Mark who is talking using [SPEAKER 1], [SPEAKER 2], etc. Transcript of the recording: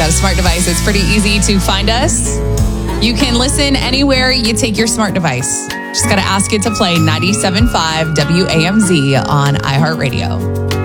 [SPEAKER 1] have a smart device, it's pretty easy to find us. You can listen anywhere you take your smart device. Just got to ask it to play 97.5 WAMZ on iHeartRadio.